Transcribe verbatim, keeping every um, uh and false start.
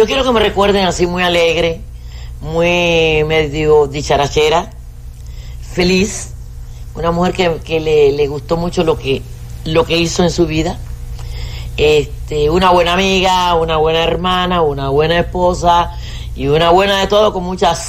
Yo quiero que me recuerden así muy alegre, muy medio dicharachera, feliz, una mujer que, que le, le gustó mucho lo que, lo que hizo en su vida, este, una buena amiga, una buena hermana, una buena esposa y una buena de todo con muchas